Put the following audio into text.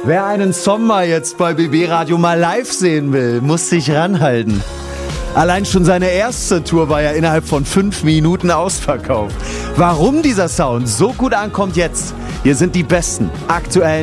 Wer einen Sommer jetzt bei BB Radio mal live sehen will, muss sich ranhalten. Allein schon seine erste Tour war ja innerhalb von 5 Minuten ausverkauft. Warum dieser Sound so gut ankommt jetzt? Hier sind die besten aktuellen